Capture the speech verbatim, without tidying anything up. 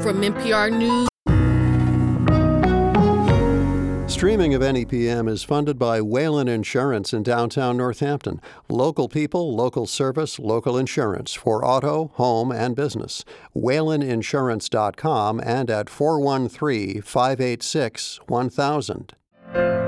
From N P R News. Streaming of N E P M is funded by Whalen Insurance in downtown Northampton. Local people, local service, local insurance for auto, home, and business. Whalen Insurance dot com and at four one three, five eight six, one thousand.